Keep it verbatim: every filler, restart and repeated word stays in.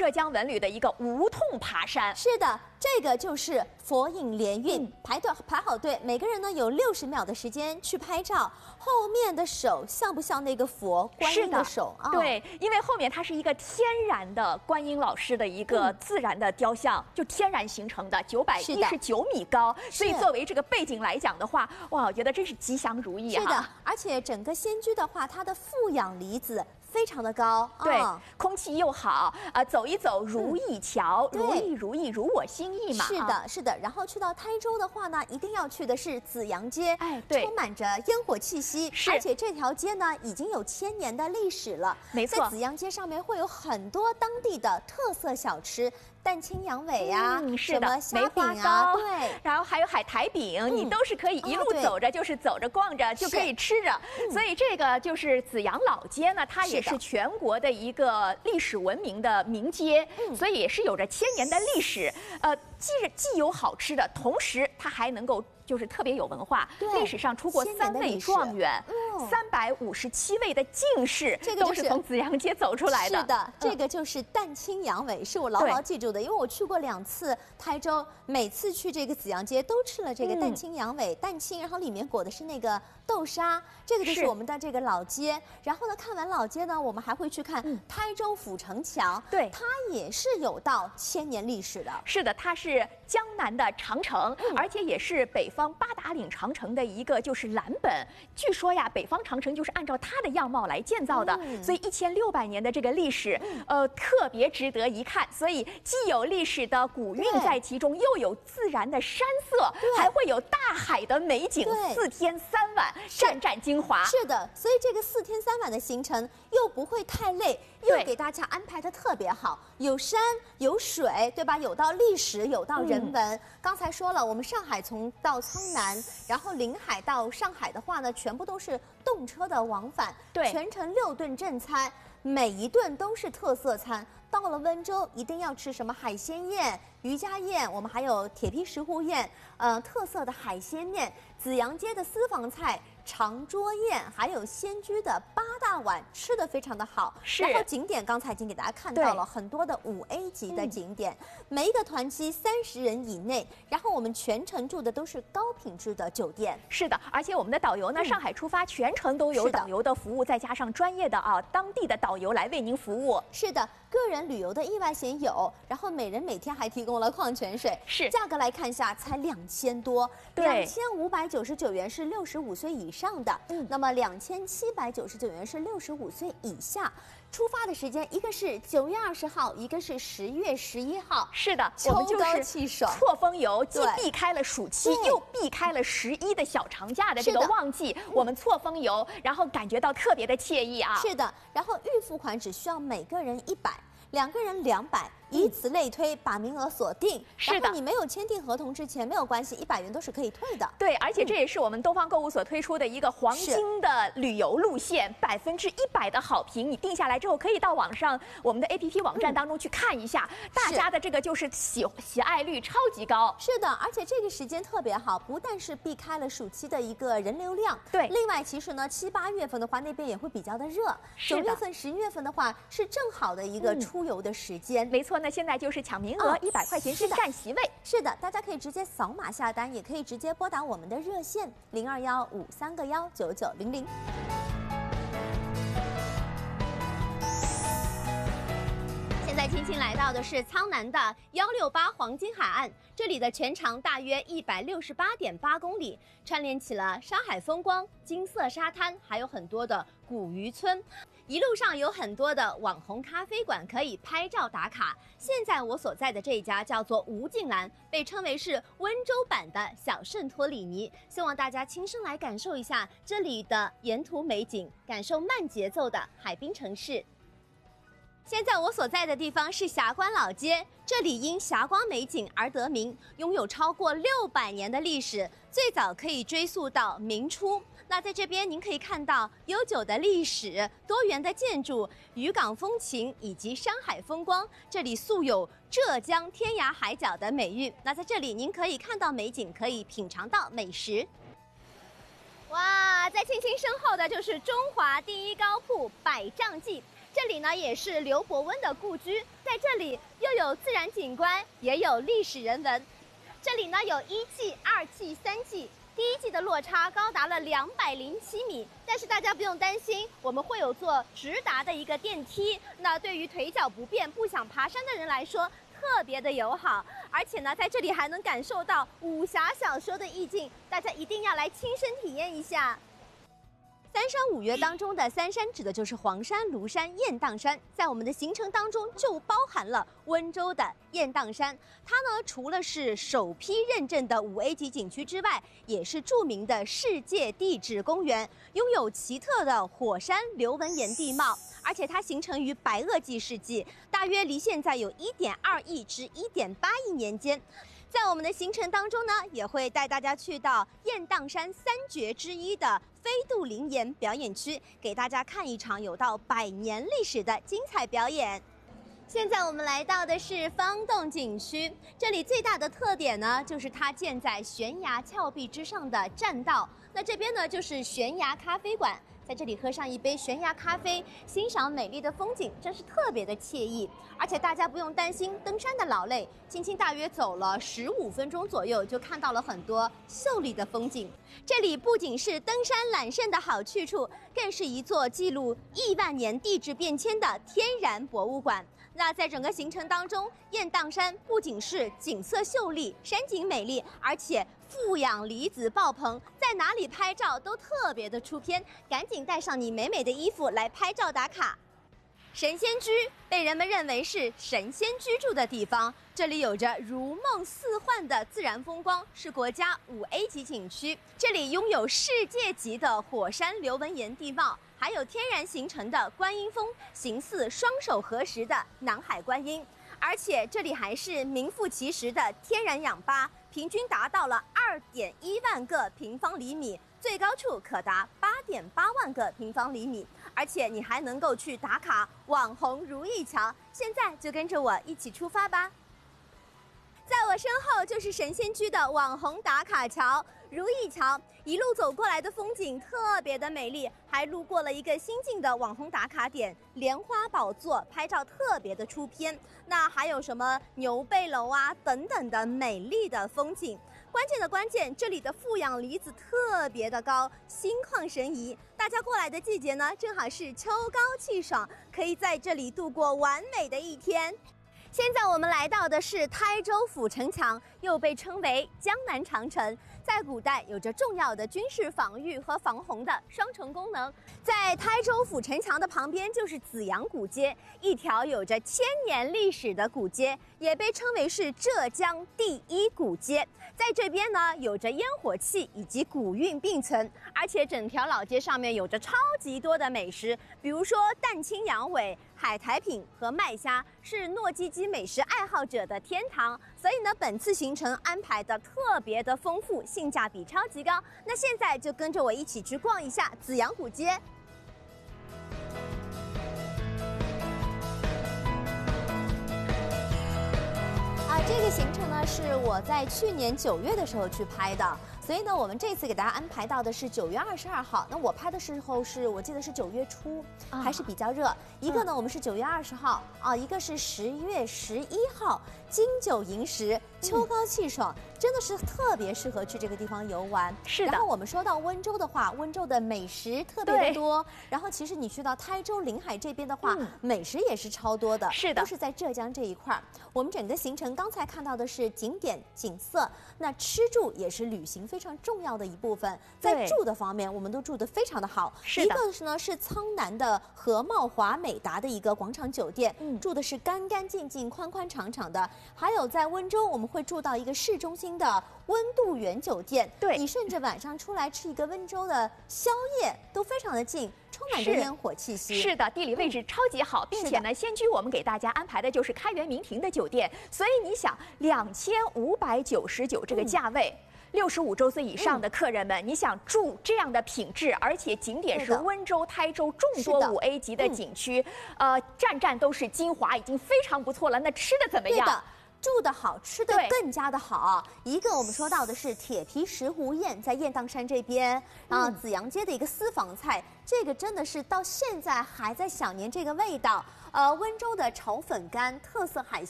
浙江文旅的一个无痛爬山。 是的，这个就是佛印联运，嗯、排队排好队，每个人呢有六十秒的时间去拍照。后面的手像不像那个佛观音的手？ 的哦、对，因为后面它是一个天然的观音老师的一个自然的雕像，嗯、就天然形成的，九百一十九米高，所以作为这个背景来讲的话，哇，我觉得真是吉祥如意哈。 是的，而且整个仙居的话，它的负氧离子非常的高， 对， 哦、 空气又好啊、呃，走一走如意桥，嗯、如意如意如我心意嘛。 是的，啊、是的。然后去到台州的话呢，一定要去的是紫阳街， 哎，对， 充满着烟火气息， 是， 而且这条街呢已经有千年的历史了。 没错， 在紫阳街上面会有很多当地的特色小吃。蛋清羊尾呀、啊， 嗯、是的， 什么虾饼啊，对， 然后还有海苔饼，嗯、你都是可以一路走着，就是走着逛着就可以吃着。嗯、所以这个就是紫阳老街呢，它也是全国的一个历史文明的名街，嗯、所以也是有着千年的历史。呃，既既有好吃的，同时它还能够就是特别有文化。历史上出过三位状元，三百五十七位的进士， 这个、 都是从紫阳街走出来的。 是的，这个就是蛋清羊尾，是我牢牢记住的，因为我去过两次台州，每次去这个紫阳街都吃了这个蛋清羊尾，嗯、蛋清，然后里面裹的是那个豆沙，这个就是我们的这个老街。然后呢，看完老街呢，我们还会去看台州府城墙， 对， 它也是有到千年历史的。 是的，它是江南的长城，嗯、而且也是北方八达岭长城的一个就是蓝本。据说呀，北方长城就是按照它的样貌来建造的，嗯、所以一千六百年的这个历史，嗯、呃，特别值得一看。所以既有历史的古韵在其中，又有自然的山色，还会有大海的美景，四天三晚，战战精华。 是的，所以这个四天三晚的行程又不会太累，又给大家安排的特别好，有山有水，对吧？有到历史，有到人文。嗯、刚才说了，我们上海从到苍南，然后临海到上海的话呢，全部都是动车的往返， 对， 全程六顿正餐，每一顿都是特色餐。到了温州，一定要吃什么海鲜宴、渔家宴，我们还有铁皮石斛宴，呃，特色的海鲜面，紫阳街的私房菜。长桌宴，还有仙居的八大碗，吃的非常的好。 是。 然后景点刚才已经给大家看到了很多的五 A 级的景点，嗯、每一个团期三十人以内。然后我们全程住的都是高品质的酒店。 是的，而且我们的导游呢，嗯、上海出发全程都有导游的服务，再加上专业的啊当地的导游来为您服务。 是的，个人旅游的意外险有，然后每人每天还提供了矿泉水。 是。 价格来看一下，才两千多，两千五百九十九元是六十五岁以上的，嗯，那么两千七百九十九元是六十五岁以下。出发的时间一个是九月二十号，一个是十月十一号。 是的， 秋高气爽， 错峰游，既避开了暑期，又避开了十一的小长假的这个旺季，我们错峰游，然后感觉到特别的惬意啊。 是的，然后预付款只需要每个人一百。两个人两百，以此类推，把名额锁定。 是的， 然后你没有签订合同之前没有关系，一百元都是可以退的。 对，而且这也是我们东方购物所推出的一个黄金的旅游路线，百分之一百的好评。你定下来之后，可以到网上我们的 A P P 网站当中去看一下，嗯、大家的这个就是喜喜爱率超级高。 是的，而且这个时间特别好，不但是避开了暑期的一个人流量， 对， 另外其实呢，七八月份的话，那边也会比较的热。九月份、十一月份的话，是正好的一个出。出游的时间， 没错。那现在就是抢名额，一百块钱是占席位。 是的，大家可以直接扫码下单，也可以直接拨打我们的热线零二幺五三个幺九九零零。现在青青来到的是苍南的幺六八黄金海岸，这里的全长大约一百六十八点八公里，串联起了山海风光、金色沙滩，还有很多的古渔村。一路上有很多的网红咖啡馆可以拍照打卡。现在我所在的这一家叫做吴静兰，被称为是温州版的小圣托里尼。希望大家亲身来感受一下这里的沿途美景，感受慢节奏的海滨城市。现在我所在的地方是霞关老街，这里因霞光美景而得名，拥有超过六百年的历史，最早可以追溯到明初。那在这边您可以看到悠久的历史、多元的建筑、渔港风情以及山海风光，这里素有浙江天涯海角的美誉。那在这里您可以看到美景，可以品尝到美食。哇，在青青身后的就是中华第一高铺百丈记。 这里呢也是刘伯温的故居，在这里又有自然景观，也有历史人文。这里呢有一季、二季、三季，第一季的落差高达了两百零七米，但是大家不用担心，我们会有做直达的一个电梯，那对于腿脚不便、不想爬山的人来说，特别的友好。而且呢，在这里还能感受到武侠小说的意境，大家一定要来亲身体验一下。三山五岳当中的三山指的就是黄山、庐山、雁荡山，在我们的行程当中就包含了温州的雁荡山。它呢，除了是首批认证的五 A 级景区之外，也是著名的世界地质公园，拥有奇特的火山流纹岩地貌，而且它形成于白垩纪世纪，大约离现在有 一点二亿至一点八亿年间。在我们的行程当中呢，也会带大家去到雁荡山三绝之一的飞渡灵岩表演区，给大家看一场有到百年历史的精彩表演。现在我们来到的是方洞景区，这里最大的特点呢，就是它建在悬崖峭壁之上的栈道。那这边呢，就是悬崖咖啡馆。在这里喝上一杯悬崖咖啡，欣赏美丽的风景，真是特别的惬意。而且大家不用担心登山的劳累，轻轻大约走了十五分钟左右，就看到了很多秀丽的风景。这里不仅是登山揽胜的好去处，更是一座记录亿万年地质变迁的天然博物馆。那在整个行程当中，雁荡山不仅是景色秀丽、山景美丽，而且负氧离子爆棚，在哪里拍照都特别的出片，赶紧带上你美美的衣服来拍照打卡。神仙居被人们认为是神仙居住的地方，这里有着如梦似幻的自然风光，是国家五 A 级景区。这里拥有世界级的火山流纹岩地貌，还有天然形成的观音峰，形似双手合十的南海观音。而且这里还是名副其实的天然氧吧，平均达到了二点一万个平方厘米，最高处可达八点八万个平方厘米。而且你还能够去打卡网红如意桥，现在就跟着我一起出发吧。在我身后就是神仙居的网红打卡桥如意桥，一路走过来的风景特别的美丽，还路过了一个新进的网红打卡点莲花宝座，拍照特别的出片。那还有什么牛背楼啊等等的美丽的风景。关键的关键，这里的负氧离子特别的高，心旷神怡。大家过来的季节呢，正好是秋高气爽，可以在这里度过完美的一天。现在我们来到的是台州府城墙，又被称为江南长城，在古代有着重要的军事防御和防洪的双重功能。在台州府城墙的旁边就是紫阳古街，一条有着千年历史的古街，也被称为是浙江第一古街。在这边呢，有着烟火气以及古韵并存，而且整条老街上面有着超级多的美食，比如说蛋清羊尾、海苔饼和麦虾，是糯叽叽美食爱好者的天堂。所以呢，本次行程安排的特别的丰富，性价比超级高。那现在就跟着我一起去逛一下紫阳古街。啊，这个行程呢是我在去年九月的时候去拍的，所以呢，我们这次给大家安排到的是九月二十二号。那我拍的时候是我记得是九月初，啊、还是比较热。一个呢，嗯、我们是九月二十号啊，一个是十月十一号，金九银十，秋高气爽，嗯、真的是特别适合去这个地方游玩。 是的。 然后我们说到温州的话，温州的美食特别的多。然后其实你去到台州临海这边的话，嗯、美食也是超多的。 是的， 都是在浙江这一块儿。我们整个行程刚才看到的是景点景色，那吃住也是旅行非常重要的一部分。在住的方面，我们都住得非常的好。 是的。 一个是呢是苍南的和茂华美达的一个广场酒店，嗯，住的是干干净净、宽宽敞敞的。还有在温州，我们会住到一个市中心的温度园酒店。 对， 你甚至晚上出来吃一个温州的宵夜都非常的近。充满着烟火气息。 是的，地理位置超级好，并且呢，仙居我们给大家安排的就是开元明庭的酒店，所以你想，两千五百九十九这个价位。嗯六十五周岁以上的客人们，嗯、你想住这样的品质，而且景点是温州、台州众多五 A 级的景区，嗯、呃，站站都是精华，已经非常不错了。那吃的怎么样？ 住得好，吃得更加的好。一个我们说到的是铁皮石斛宴，在雁荡山这边，然后紫阳街的一个私房菜，这个真的是到现在还在想念这个味道。呃，温州的炒粉干特色海